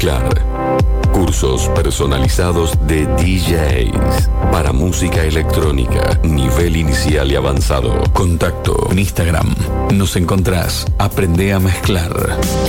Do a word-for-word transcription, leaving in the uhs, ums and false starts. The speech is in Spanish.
mezclar. Cursos personalizados de D Js para música electrónica, nivel inicial y avanzado. Contacto en Instagram. Nos encontrás Aprende a Mezclar.